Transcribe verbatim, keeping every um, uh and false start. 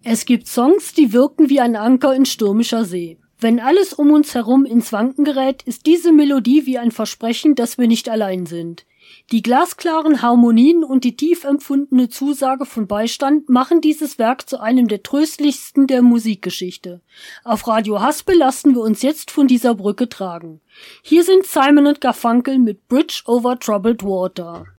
Es gibt Songs, die wirken wie ein Anker in stürmischer See. Wenn alles um uns herum ins Wanken gerät, ist diese Melodie wie ein Versprechen, dass wir nicht allein sind. Die glasklaren Harmonien und die tief empfundene Zusage von Beistand machen dieses Werk zu einem der tröstlichsten der Musikgeschichte. Auf Radio Haspel lassen wir uns jetzt von dieser Brücke tragen. Hier sind Simon und Garfunkel mit Bridge over Troubled Water.